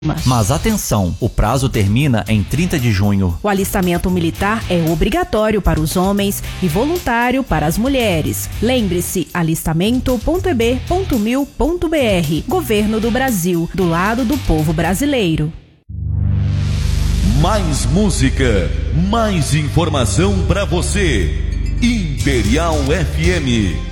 Mas atenção, o prazo termina em 30 de junho. O alistamento militar é obrigatório para os homens e voluntário para as mulheres. Lembre-se, alistamento.eb.mil.br. Governo do Brasil, do lado do povo brasileiro. Mais música, mais informação para você. Imperial FM